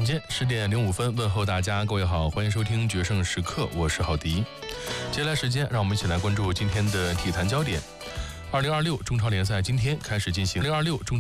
间10:05，问候大家，各位好，欢迎收听决胜时刻，我是郝迪。接下来时间，让我们一起来关注今天的体坛焦点。2026中超联赛今天开始进行第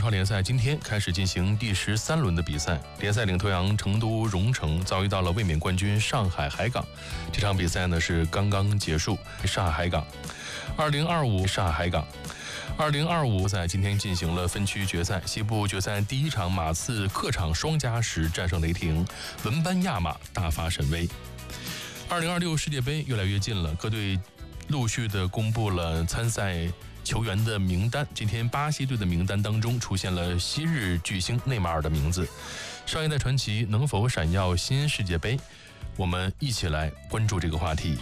13轮的比赛，联赛领头羊成都蓉城遭遇到了卫冕冠军上海海港。这场比赛呢是刚刚结束，上海海港2025赛今天进行了分区决赛，西部决赛第一场马刺客场双加时战胜雷霆，文班亚马大发神威。2026世界杯越来越近了，各队陆续的公布了参赛球员的名单。今天巴西队的名单当中出现了昔日巨星内马尔的名字，上一代传奇能否闪耀新世界杯？我们一起来关注这个话题。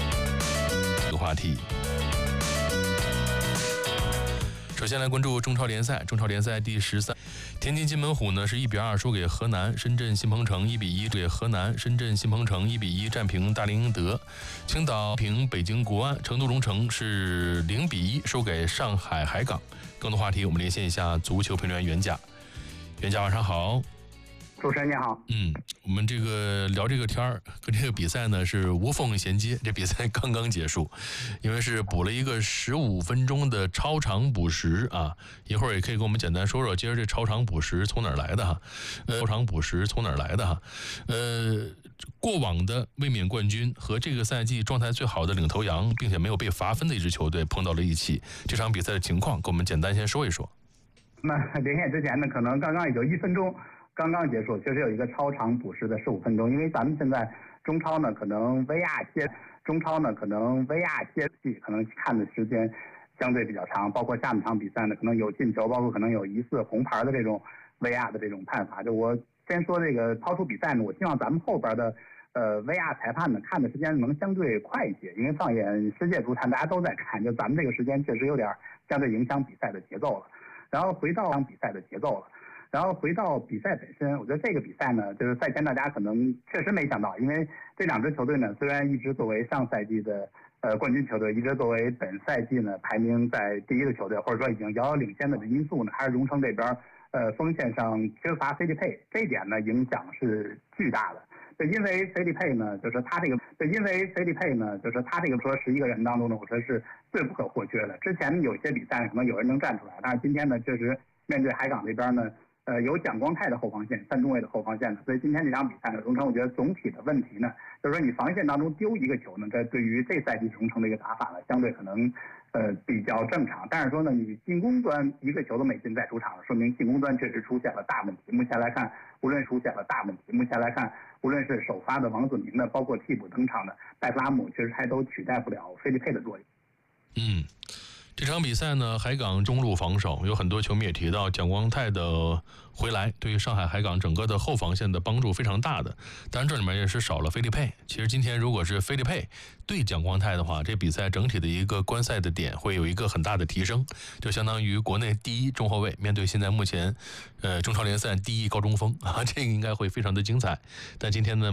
首先来关注中超联赛第13，天津津门虎呢是1-2输给河南，深圳新鹏城1-1给河南，深圳新鹏城1-1战平大连英德，青岛平北京国安，成都蓉城是0-1输给上海海港。更多话题我们连线一下足球评论员袁甲。袁甲晚上好。 主持人你好。 我们这个聊这个天儿，跟这个比赛呢是无缝衔接。这比赛刚刚结束，因为是补了一个15分钟的超长补时啊。一会儿也可以跟我们简单说说，今儿这超长补时从哪儿来的哈？过往的卫冕冠军和这个赛季状态最好的领头羊，并且没有被罚分的一支球队碰到了一起，这场比赛的情况，跟我们简单先说一说。 那连线之前呢，可能刚刚也就1分钟。刚刚结束，确实有一个超长补时的15分钟，因为咱们现在中超呢可能 VR 接戏，可能看的时间相对比较长，包括下半场比赛呢可能有进球，包括可能有疑似红牌的这种 VR 的这种判罚。就我先说这个超出比赛呢，我希望咱们后边的VR 裁判呢看的时间能相对快一些，因为放眼世界足坛大家都在看，就咱们这个时间确实有点相对影响比赛的节奏了。然后回到比赛本身，我觉得这个比赛呢，就是赛前大家可能确实没想到，因为这两支球队呢，虽然一直作为上赛季的冠军球队，一直作为本赛季呢排名在第一的球队，或者说已经遥遥领先的因素呢，还是蓉城这边锋线上缺乏菲利佩，这一点呢影响是巨大的。因为菲利佩呢，就是他这个说11个人当中呢，我说是最不可或缺的。之前有些比赛可能有人能站出来，但是今天呢，确实面对海港这边呢。有蒋光太的后防线，3中卫的后防线，所以今天这场比赛呢，蓉城我觉得总体的问题呢，就是说你防线当中丢一个球呢，这对于这赛季蓉城的一个打法呢，相对可能比较正常。但是说呢，你进攻端一个球都没进在主场了，说明进攻端确实出现了大问题。目前来看，无论是首发的王子明呢，包括替补登场的拜弗拉姆，确实还都取代不了菲利佩的作用。 这场比赛呢，海港中路防守有很多球迷也提到，蒋光太的回来对于上海海港整个的后防线的帮助非常大的。当然这里面也是少了菲利佩。其实今天如果是菲利佩对蒋光太的话，这比赛整体的一个观赛的点会有一个很大的提升，就相当于国内第一中后卫面对现在目前中超联赛第一高中锋啊，这个应该会非常的精彩。但今天呢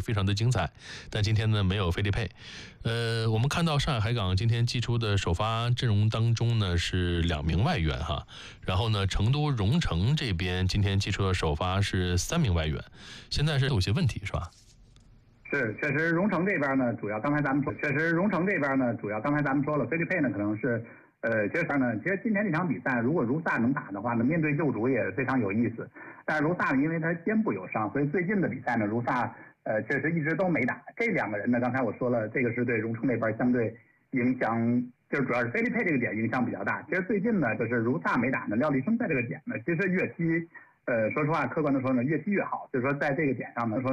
没有菲利佩。我们看到上海海港今天祭出的首发阵容当中呢是2名外援哈，然后呢成都蓉城这边今天祭出的首发是3名外援，现在是有些问题是吧？ 是，确实蓉城这边呢，主要刚才咱们说了，菲利佩呢可能是其实今天这场比赛如果如萨能打的话呢，面对旧主也非常有意思。但是如萨呢，因为他肩部有伤，所以最近的比赛呢，如萨确实一直都没打。这2个人呢，刚才我说了，这个是对蓉城那边相对影响，就是主要是菲利佩这个点影响比较大。其实最近呢，就是如萨没打呢，廖立生在这个点呢，其实越踢说实话，客观的说呢，越踢越好。就是说，在这个点上呢，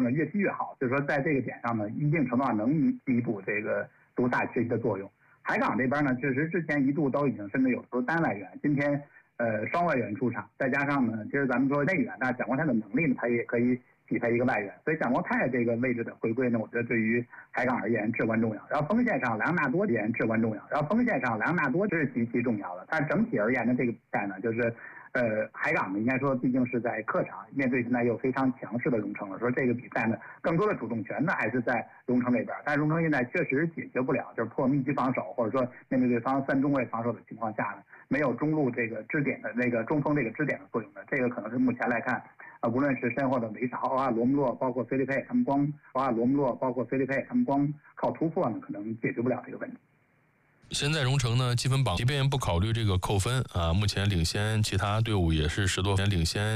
一定程度上能弥补这个如萨缺席的作用。海港这边呢，确实之前一度都已经甚至有时候单外援，今天双外援出场，再加上呢，其实咱们说内援呢，蒋光太的能力呢，他也可以匹配一个外援，所以蒋光太这个位置的回归呢，我觉得对于海港而言至关重要。然后锋线上莱昂纳多是极其重要的。但是整体而言呢，这个比赛呢，就是海港呢，应该说毕竟是在客场面对现在又非常强势的蓉城了，说这个比赛呢，更多的主动权呢还是在蓉城这边，但是蓉城现在确实解决不了，就是破密集防守，或者说面对对方3中卫防守的情况下呢，没有中路这个支点的那个中锋这个支点的作用呢，这个可能是目前来看无论是身后的维少啊、罗姆洛，包括菲利佩，他们光罗姆洛，包括菲利佩，他们光靠突破呢，可能解决不了这个问题。 现在荣成呢积分榜，即便不考虑这个扣分啊，目前领先其他队伍也是10多分，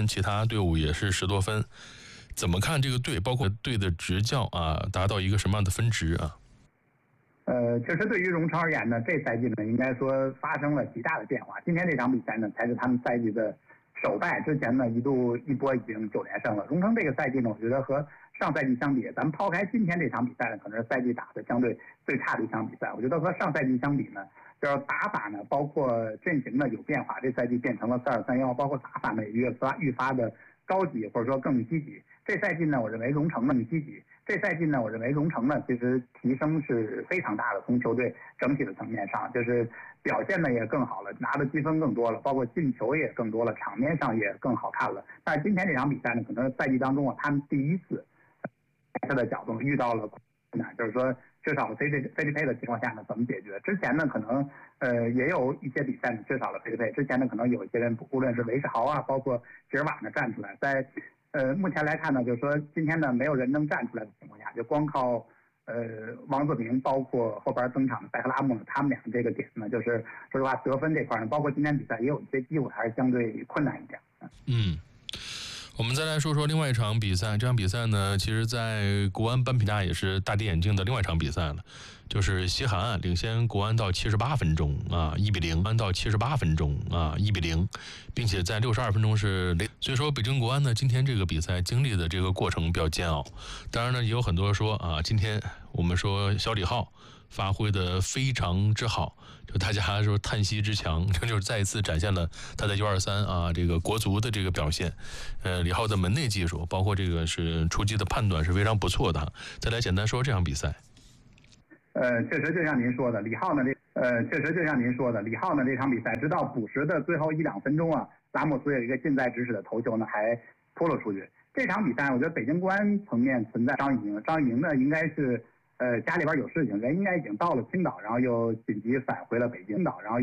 怎么看这个队，包括队的执教啊，达到一个什么样的分值啊？ 确实对于荣成而言呢，这赛季呢应该说发生了极大的变化。今天这场比赛呢，才是他们赛季的首败，之前呢一波已经9连胜了。荣成这个赛季呢，我觉得和上赛季相比，咱们抛开今天这场比赛呢，可能是赛季打的相对最差的一场比赛。我觉得和上赛季相比呢，就是打法呢，包括阵型呢有变化，这赛季变成了4-2-3-1，包括打法呢也愈发的高级，或者说更积极。这赛季呢，我认为荣成呢积极。这赛季呢，我认为荣成呢其实提升是非常大的，从球队整体的层面上，就是表现呢也更好了，拿的积分更多了，包括进球也更多了，场面上也更好看了。但是今天这场比赛呢，可能赛季当中啊，他们第一次他的角度遇到了困难，就是说缺少了菲利佩的情况下呢，怎么解决？之前呢可能也有一些比赛呢缺少了菲利佩，之前呢可能有一些人，无论是维少啊，包括吉尔瓦呢站出来，在目前来看呢，就是说今天呢没有人能站出来的情况下，就光靠王泽民，包括后边登场的塞克拉姆呢，他们俩这个点呢，就是说实话得分这块呢，包括今天比赛也有一些机会，还是相对困难一点。 我们再来说说另外一场比赛。这场比赛呢，其实在国安扳平大也是大跌眼镜的另外一场比赛了，就是西海岸领先国安到78分钟啊，1-0，安到78分钟啊，1-0，并且在62分钟是0。所以说北京国安呢，今天这个比赛经历的这个过程比较煎熬。当然呢，也有很多说啊，今天我们说小李浩发挥的非常之好，就大家说叹息之强，就是再一次展现了他在U23啊这个国足的这个表现。李浩的门内技术，包括这个是出击的判断是非常不错的。再来简单说这场比赛。 确实就像您说的，李浩呢这场比赛直到补时的最后1-2分钟啊，拉莫斯有一个近在咫尺的头球呢，还扑了出去。这场比赛我觉得北京国安层面存在张玉宁呢应该是家里边有事情，人应该已经到了青岛，然后又紧急返回了北京，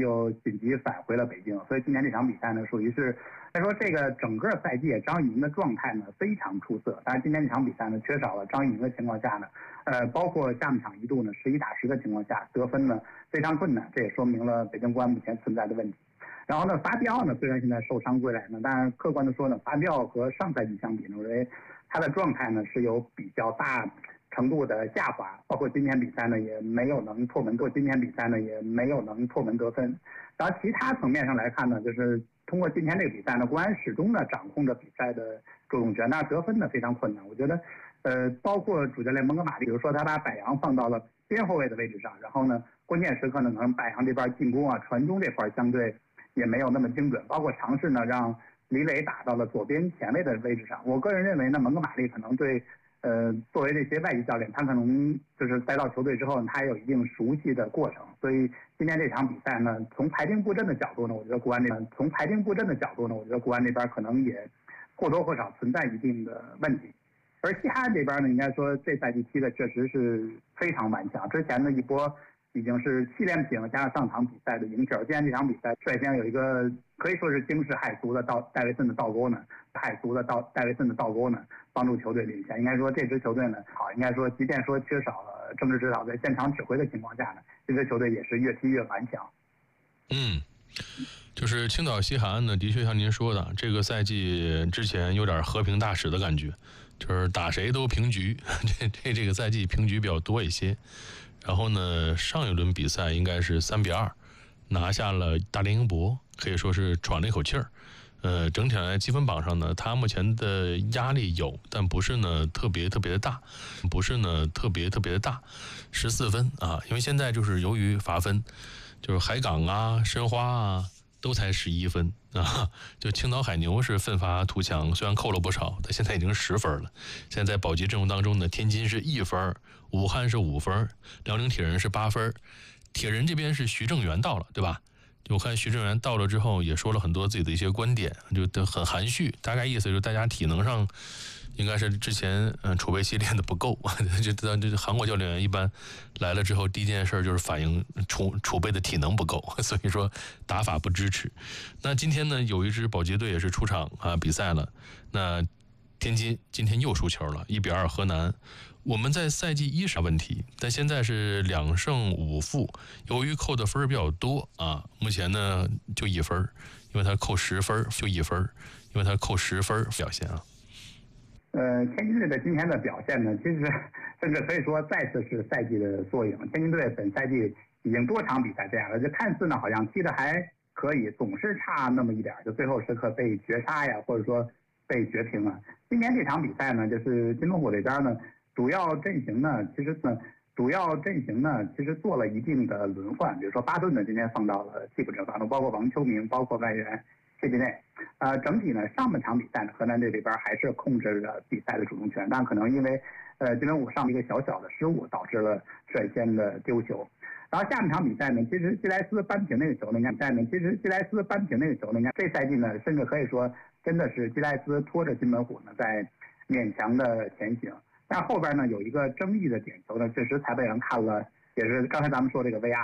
所以今天这场比赛呢属于是，再说这个整个赛季张玉宁的状态呢非常出色，但是今天这场比赛呢缺少了张玉宁的情况下呢，包括下半场一度呢11打10的情况下得分呢非常困难，这也说明了北京国安目前存在的问题。然后呢，法比奥呢虽然现在受伤归来呢，但是客观的说呢，法比奥和上赛季相比呢，我认为他的状态呢是有比较大程度的下滑，包括今天比赛呢也没有能破门得分。然后其他层面上来看呢，就是通过今天这个比赛呢，国安始终呢掌控着比赛的主动权，那得分呢非常困难。我觉得包括主教练蒙哥马利，比如说他把柏杨放到了边后卫的位置上，然后呢关键时刻呢可能柏杨这边进攻啊传中这块相对也没有那么精准，包括尝试呢让李磊打到了左边前卫的位置上。我个人认为呢，蒙哥马利可能对作为这些外籍教练，他可能就是带到球队之后，他也有一定熟悉的过程。所以今天这场比赛呢，从排兵布阵的角度呢，我觉得国安这边可能也或多或少存在一定的问题。而西汉这边呢，应该说这赛季踢的确实是非常顽强，之前的一波已经是7连平，加上上场比赛的赢球。今天这场比赛率先有一个可以说是惊世骇俗的戴维森的倒钩呢，帮助球队领先。应该说这支球队呢，应该说即便说缺少了政治指导在现场指挥的情况下呢，这支球队也是越踢越顽强。 就是青岛西海岸呢，的确像您说的，这个赛季之前有点和平大使的感觉，就是打谁都平局，这个赛季平局比较多一些。然后呢，上一轮比赛应该是3-2拿下了大连英博，可以说是喘了一口气儿。整体来积分榜上呢，他目前的压力有，但不是呢特别的大，14分啊。因为现在就是由于罚分，就是海港啊、申花啊都才11分啊，就青岛海牛是奋发图强，虽然扣了不少，但现在已经10分了。现在在保级阵容当中呢，天津是1分，武汉是5分，辽宁铁人是8分。铁人这边是徐正元到了，对吧？就我看徐正元到了之后，也说了很多自己的一些观点，就很含蓄，大概意思就是大家体能上应该是之前储备期练的不够，就这韩国教练员一般来了之后第一件事就是反映储备的体能不够，所以说打法不支持。那今天呢，有一支保级队也是出场比赛了，那天津今天又输球了，1-2河南。我们在赛季1上问题，但现在是2胜5负，由于扣的分比较多啊，目前呢就1分，因为他扣10分就1分，因为他扣10分表现啊。 天津队的今天的表现呢，其实甚至可以说再次是赛季的缩影。天津队本赛季已经多场比赛这样了，就看似呢好像踢得还可以，总是差那么一点，就最后时刻被绝杀呀，或者说被绝平了。今天这场比赛呢，就是金龙虎这边呢。主要阵型呢，其实做了一定的轮换，比如说巴顿呢今天放到了替补阵当中，包括王秋明，包括外援谢继内。整体呢上半场比赛呢，河南队这边还是控制了比赛的主动权，但可能因为金龙虎上一个小小的失误，导致了率先的丢球。然后下半场比赛呢，其实基莱斯扳平那个球呢，这赛季呢，甚至可以说真的是基莱斯拖着金门虎呢在勉强的前行。但后边呢有一个争议的点球呢，确实裁判员看了，也是刚才咱们说这个 VR